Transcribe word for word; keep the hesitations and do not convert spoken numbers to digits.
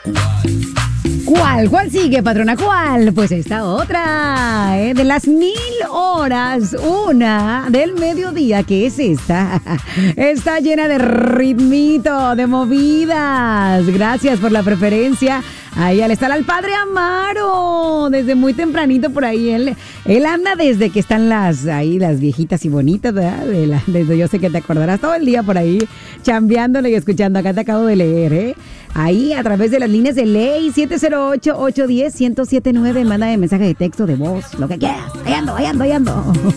¿Cuál? ¿Cuál sigue, patrona? ¿Cuál? Pues esta otra, ¿eh? De las mil horas, una del mediodía, que es esta. Está llena de ritmito, de movidas. Gracias por la preferencia. Ahí al estar al padre Amaro, desde muy tempranito por ahí. Él, él anda desde que están las ahí las viejitas y bonitas, ¿verdad? De la, desde yo sé que te acordarás todo el día por ahí, chambeándole y escuchando. Acá te acabo de leer, ¿eh? Ahí a través de las líneas de ley siete cero ocho, ocho uno cero, uno cero siete nueve. Manda de mensaje de texto, de voz, lo que quieras. Ahí ando, ahí ando, ahí ando.